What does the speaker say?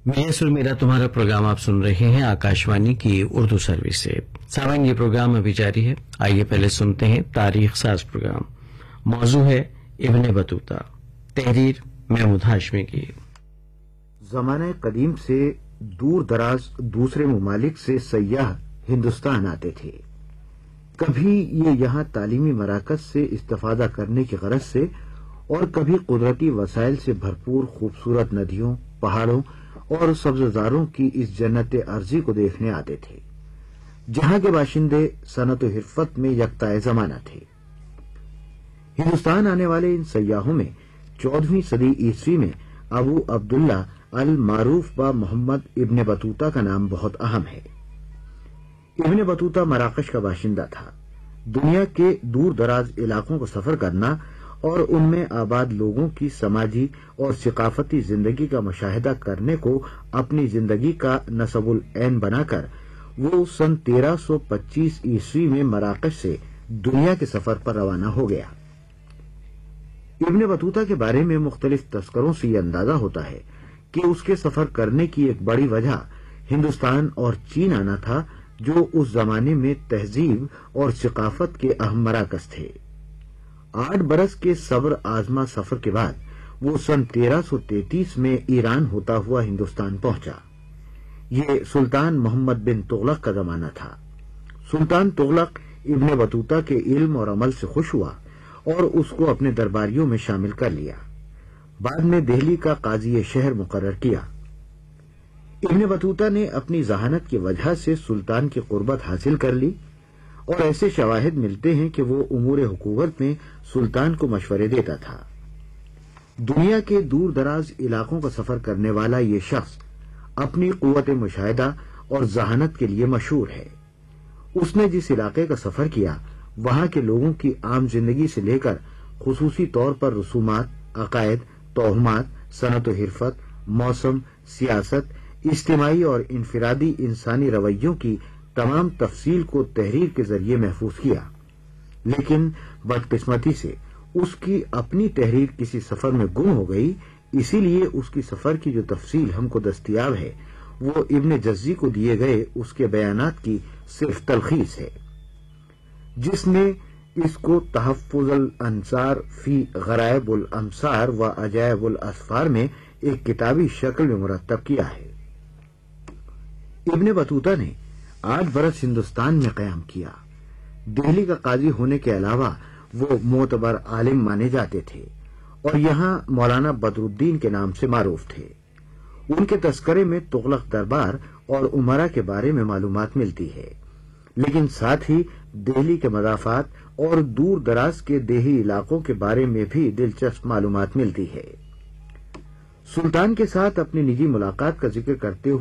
میرا سر میرا تمہارا پروگرام آپ سن رہے ہیں آکاشوانی کی اردو سروس سے۔ سامعین، یہ پروگرام ابھی جاری ہے۔ آئیے پہلے سنتے ہیں تاریخ ساز پروگرام۔ موضوع ہے ابن بطوطہ، تحریر محمود ہاشمی کی۔ زمانہ قدیم سے دور دراز دوسرے ممالک سے سیاح ہندوستان آتے تھے۔ کبھی یہ یہاں تعلیمی مراکز سے استفادہ کرنے کی غرض سے اور کبھی قدرتی وسائل سے بھرپور خوبصورت ندیوں، پہاڑوں اور سبززاروں کی اس جنت ارضی کو دیکھنے آتے تھے، جہاں کے باشندے صنعت و حرفت میں یکتا زمانہ تھے۔ ہندوستان آنے والے ان سیاحوں میں 14ویں صدی عیسوی میں ابو عبداللہ المعروف با محمد ابن بطوطہ کا نام بہت اہم ہے۔ ابن بطوطہ مراکش کا باشندہ تھا۔ دنیا کے دور دراز علاقوں کو سفر کرنا اور ان میں آباد لوگوں کی سماجی اور ثقافتی زندگی کا مشاہدہ کرنے کو اپنی زندگی کا نصب العین بنا کر وہ سن 1325 عیسوی میں مراکش سے دنیا کے سفر پر روانہ ہو گیا۔ ابن بطوطہ کے بارے میں مختلف تذکروں سے یہ اندازہ ہوتا ہے کہ اس کے سفر کرنے کی ایک بڑی وجہ ہندوستان اور چین آنا تھا، جو اس زمانے میں تہذیب اور ثقافت کے اہم مراکز تھے۔ 8 برس کے صبر آزما سفر کے بعد وہ سن 1333 میں ایران ہوتا ہوا ہندوستان پہنچا۔ یہ سلطان محمد بن تغلق کا زمانہ تھا۔ سلطان تغلق ابن بطوطہ کے علم اور عمل سے خوش ہوا اور اس کو اپنے درباریوں میں شامل کر لیا۔ بعد میں دہلی کا قاضی شہر مقرر کیا۔ ابن بطوطہ نے اپنی ذہانت کی وجہ سے سلطان کی قربت حاصل کر لی، اور ایسے شواہد ملتے ہیں کہ وہ امور حکومت میں سلطان کو مشورے دیتا تھا۔ دنیا کے دور دراز علاقوں کا سفر کرنے والا یہ شخص اپنی قوت مشاہدہ اور ذہانت کے لیے مشہور ہے۔ اس نے جس علاقے کا سفر کیا، وہاں کے لوگوں کی عام زندگی سے لے کر خصوصی طور پر رسومات، عقائد، توہمات، صنعت و حرفت، موسم، سیاست، اجتماعی اور انفرادی انسانی رویوں کی تمام تفصیل کو تحریر کے ذریعے محفوظ کیا، لیکن بدقسمتی سے اس کی اپنی تحریر کسی سفر میں گم ہو گئی۔ اسی لیے اس کی سفر کی جو تفصیل ہم کو دستیاب ہے وہ ابن جزی کو دیے گئے اس کے بیانات کی صرف تلخیص ہے، جس نے اس کو تحفظ الانصار فی غرائب الامصار و عجائب الاسفار میں ایک کتابی شکل میں مرتب کیا ہے۔ ابن بطوطہ نے 8 برس ہندوستان میں قیام کیا۔ دہلی کا قاضی ہونے کے علاوہ وہ معتبر عالم مانے جاتے تھے اور یہاں مولانا بدر الدین کے نام سے معروف تھے۔ ان کے تذکرے میں تغلق دربار اور امرا کے بارے میں معلومات ملتی ہے، لیکن ساتھ ہی دہلی کے مضافات اور دور دراز کے دیہی علاقوں کے بارے میں بھی دلچسپ معلومات ملتی ہے۔ سلطان کے ساتھ اپنی نجی ملاقات کا ذکر کرتے ہوئے